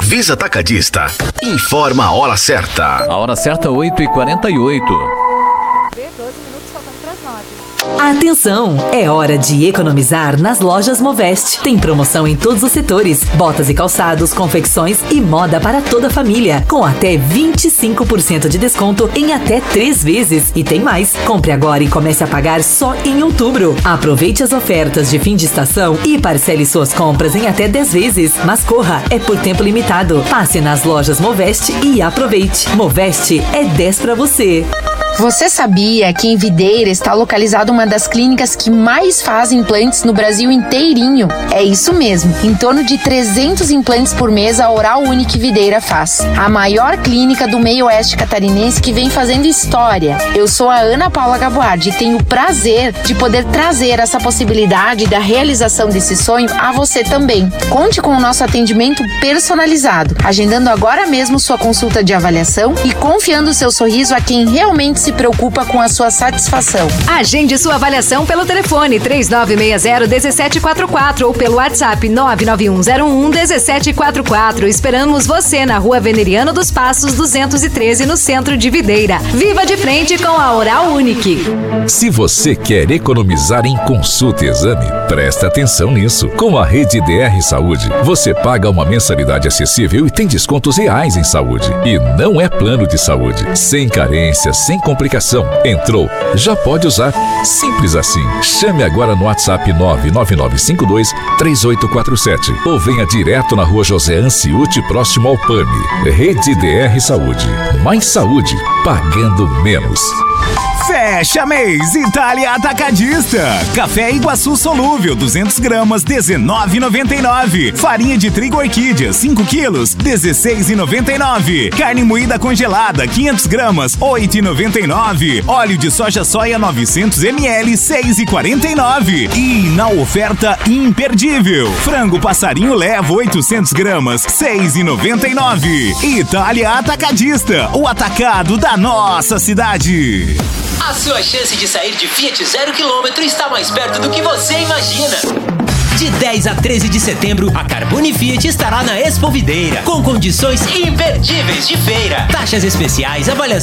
Visa Atacadista. Informa a hora certa. A hora certa, 8h48. Atenção! É hora de economizar nas lojas Moveste. Tem promoção em todos os setores: botas e calçados, confecções e moda para toda a família, com até 25% de desconto em até 3 vezes. E tem mais! Compre agora e comece a pagar só em outubro. Aproveite as ofertas de fim de estação e parcele suas compras em até 10 vezes. Mas corra, é por tempo limitado. Passe nas lojas Moveste e aproveite. Moveste é 10 para você. Você sabia que em Videira está localizada uma das clínicas que mais faz implantes no Brasil inteirinho? É isso mesmo, em torno de 300 implantes por mês a Oral Unique Videira faz. A maior clínica do meio oeste catarinense que vem fazendo história. Eu sou a Ana Paula Gaboardi e tenho o prazer de poder trazer essa possibilidade da realização desse sonho a você também. Conte com o nosso atendimento personalizado, agendando agora mesmo sua consulta de avaliação e confiando seu sorriso a quem realmente se preocupa com a sua satisfação. Agende sua avaliação pelo telefone 3960-1744 ou pelo WhatsApp 99101-1744. Esperamos você na Rua Veneriano dos Passos 213, no centro de Videira. Viva de frente com a Oral Unique. Se você quer economizar em consulta e exame, presta atenção nisso. Com a Rede DR Saúde, você paga uma mensalidade acessível e tem descontos reais em saúde. E não é plano de saúde. Sem carência, sem complicação. Entrou, já pode usar. Simples assim. Chame agora no WhatsApp 99952-3847 ou venha direto na Rua José Anciuti, próximo ao PAMI. Rede DR Saúde. Mais saúde, pagando menos. Fecha mês Itália Atacadista. Café Iguaçu solúvel 200 gramas, R$19,99. Farinha de trigo orquídea 5 quilos, R$16,99. Carne moída congelada 500 gramas, R$8,99. Óleo de soja soia 900 ml, R$6,49. E na oferta imperdível, frango passarinho leva 800 gramas, R$6,99. Itália Atacadista, o atacado da nossa cidade. A sua chance de sair de Fiat 0 km está mais perto do que você imagina. De 10 a 13 de setembro, a Carbone Fiat estará na Expo Videira, com condições imperdíveis de feira. Taxas especiais, avaliação